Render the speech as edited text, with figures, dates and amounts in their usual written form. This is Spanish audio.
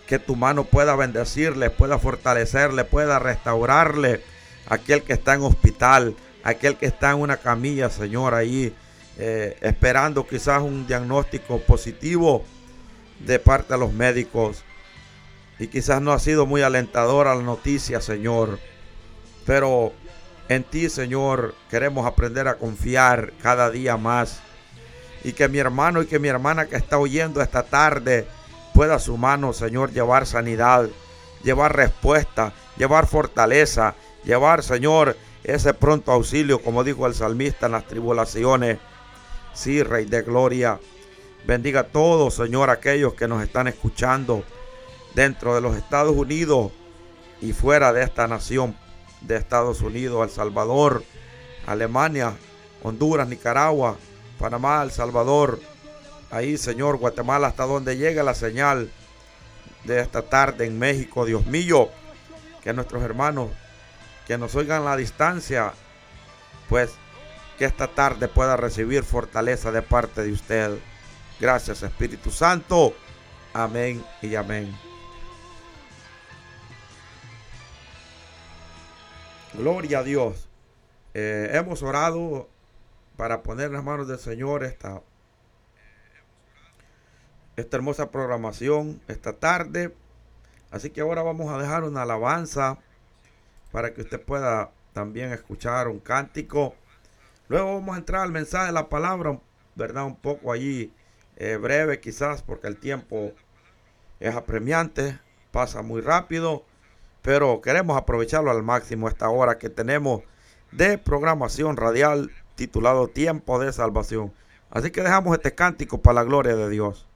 que tu mano pueda bendecirle, pueda fortalecerle, pueda restaurarle. Aquel que está en hospital, aquel que está en una camilla, Señor, ahí esperando quizás un diagnóstico positivo de parte de los médicos. Y quizás no ha sido muy alentadora la noticia, Señor. Pero en ti, Señor, queremos aprender a confiar cada día más. Y que mi hermano y que mi hermana que está oyendo esta tarde pueda a su mano, Señor, llevar sanidad, llevar respuesta, llevar fortaleza, llevar, Señor, ese pronto auxilio, como dijo el salmista, en las tribulaciones. Sí, Rey de Gloria. Bendiga a todos, Señor, aquellos que nos están escuchando dentro de los Estados Unidos y fuera de esta nación de Estados Unidos, El Salvador, Alemania, Honduras, Nicaragua, Panamá, El Salvador, ahí, Señor, Guatemala, hasta donde llegue la señal de esta tarde en México. Dios mío, que nuestros hermanos que nos oigan a la distancia, pues que esta tarde pueda recibir fortaleza de parte de usted. Gracias, Espíritu Santo. Amén y amén. Gloria a Dios. Hemos orado para poner en las manos del Señor esta hermosa programación esta tarde. Así que ahora vamos a dejar una alabanza para que usted pueda también escuchar un cántico. Luego vamos a entrar al mensaje de la palabra, ¿verdad? Un poco allí breve quizás, porque el tiempo es apremiante, pasa muy rápido, pero queremos aprovecharlo al máximo esta hora que tenemos de programación radial titulado Tiempo de Salvación. Así que dejamos este cántico para la gloria de Dios.